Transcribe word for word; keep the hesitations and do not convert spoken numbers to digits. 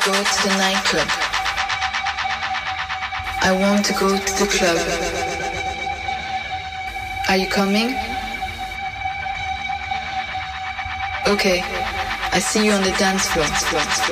go to the nightclub. I want to go to the club. Are you coming? Okay, I see you on the dance floor.